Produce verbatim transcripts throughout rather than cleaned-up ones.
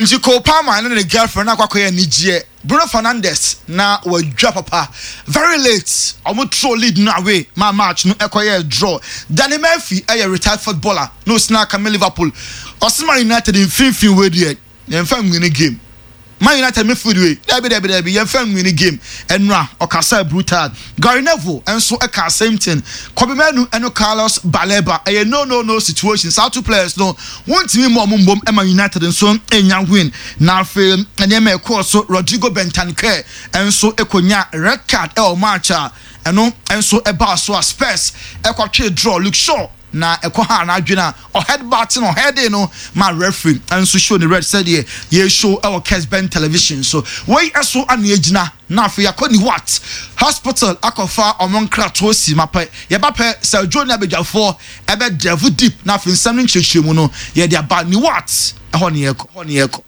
nti Cole Palmer and the girlfriend akwakoye nijie Bruno Fernandes na wadwa papa very late omo throw lead no away my match no ekoye draw Danny Murphy a retired footballer no snack am Liverpool Arsenal United in fifteen we dey dem fan win game Man United midfield way debi debi debi yen fan win game enra okasa brutal Gary Neville enso e ka same thing Kobe Manu eno Carlos Baleba e no no no situations how two players no want me more mbom e Man United enso enya win na fe ene me ko so Rodrigo Bentancur enso ekonya red card e o match a eno enso e ba so Spurs e kwatwe draw look sure na ekoha na adwena o headbutt no head no my referee and so show the red said here ye show our Kesben television so we eso ane agina na afi yakoni what hospital akofa omon kratosi mapai ye ba pe Sergio na bedwafo e be devil deep na afi nsam nchechemu no ye dia ba ni what e ho ne yeko ho ne yeko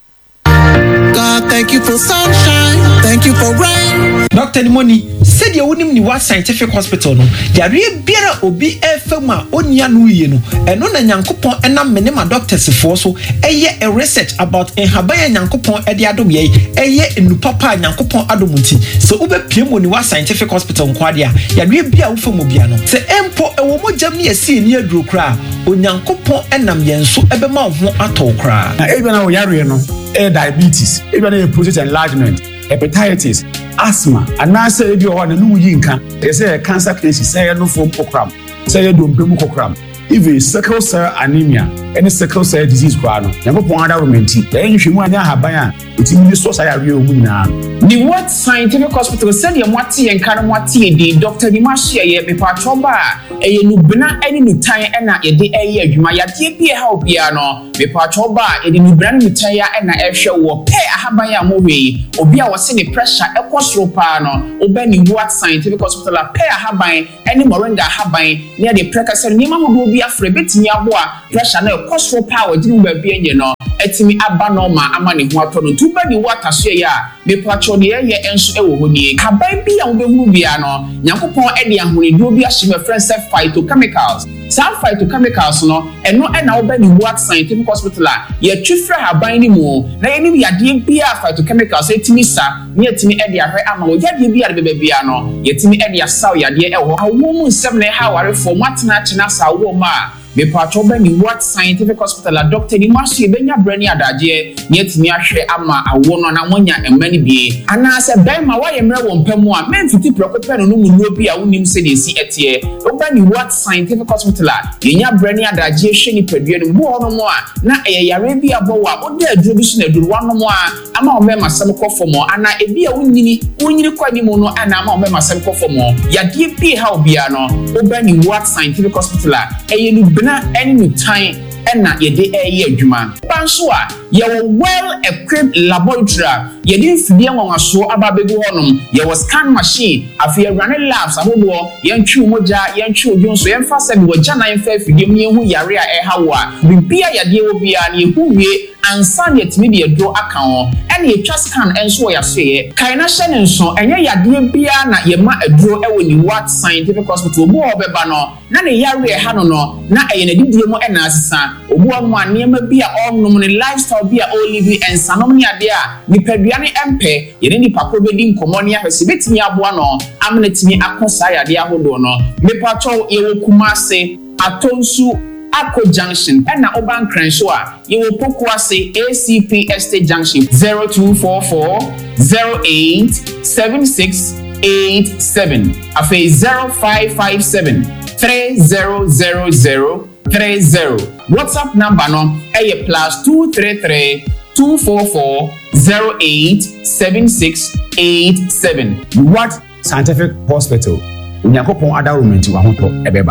God, thank you for sunshine. Thank you for rain. Doctor Nimoni said you wouldn't need what scientific hospital. No, ya real beer obi efema onya no ye no. Eno na Nyankopon ena menema doctors for so eye a research about enhabaya Nyankopon e de adom ye eye enu papa Nyankopon adomunti. So ube piemo ni what scientific hospital nkwade a ya real beer wo famo bia no. Se empo ewo mojam ne esi ni aduro kra Onyankopon enam yenso ebema ho ato kra. Na ebe na wo yare no e diabetes ebe na prostate enlargement hepatitis asthma anasa ebi o na nu yinka e say cancer cases say no form program say do mpemu program even sickle cell anemia any sickle cell disease kwa no Nyankopon ada romenti e nhwemu anya haban a etimi so say awe omu na the what scientific hospital said ye mwati ye nka no mwati ye Doctor Dimashi ye me patroba e ye nubna eni nutan ena ye de eye adwuma ya de bi e ha obia no me patroba e de nubna nutan ya ena ehwe wo pe ahaban ya mohwe obi a wo se ne pressure ekosoro pa no oba ni what scientific hospital a pe ahaban eni moringa ahaban ne de prekasa ni ma ho obi afre betimi aboa pressure na ekosoro pa wo dinu ba bi enye no etimi aba no ma ama ne ho ato no tuba ni water so ya me patro de ye enso ewo ho nie kaban bi a wo behuru bia no Nyankopon e de ahonido bi ahye me friend self phytochemicals some phytochemicals no eno e na wo ba ni what scientific hospital a ye twifra haban ni mu na ye ni yade bia phytochemicals etimi sa ne etimi e de ahwe ama wo yade bia de beba bia no yetimi e de asaw yade e ho awo mu nsem na ha ware fo matena chena sa wo ma me patro ba ni what scientific hospital a Doctor Dimashi benya brani adaje ne etimi ahwe ama awo no na wonya emani bi ana se ben ma wa ye mre wo mpamu a memfiti prekope no no mu bi a wonim se de si etie oba ni what scientific hospital a yenya brani adaje hwe ni padua no mu ono mo a na eye yare bi abowo a oda aduro bi so na aduro wano mo a ama o me masem kofomo ana ebi a wonyini wonyini kwani mu no ana ama o me masem kofomo yade bi ha obia no oba ni what scientific hospital a eye ni na any time ena yede eye adwuma banso a ye well equipped laboratory ye dey fidie nwanwaso ababegu honum ye was scan machine afia run labs ahodo ye ntwi moja ye ntwi odwonso ye mfa se wo jana ye mfa fidie mu ye hu yare a e hawa bibia yade obia na ye huwie ansa ne timi de do aka ho ene ye twa scan enso ya so ye kaina hye ne nso enye yade bia na ye ma aduro e woni what scientific hospital bo obeba no na ne yare e ha no no na eye na didie mu ena asesa obu amu anema bia onnom ne lifestyle bia o live ensanom ne ade a nipadua ne empe ye ne nipa bedi nkomo ne ahwese betimi aboa no amna timi akosa yade ahodo no mepacho ye wokumase atonsu Ako Junction and na Oban Crenshaw you will pokuase A C P Estate Junction zero two four four zero eight seven six eight seven afe zero five five seven three zero zero zero three zero WhatsApp number no eh plus two three three two four four zero eight seven six eight seven What scientific hospital Nyankopon ada romenti wa hoto ebeba